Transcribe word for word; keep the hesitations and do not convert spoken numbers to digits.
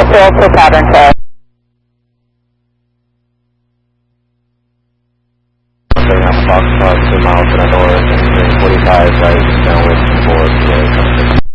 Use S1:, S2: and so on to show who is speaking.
S1: fill for pattern check.
S2: Foxtrot, two miles to the north, and forty-five right, downwind forward,